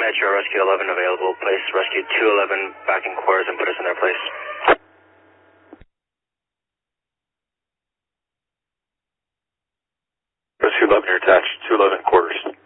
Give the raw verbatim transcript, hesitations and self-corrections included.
Metro, Rescue eleven available. Place Rescue two eleven back in quarters and put us in their place. Rescue eleven, you're attached. two eleven quarters.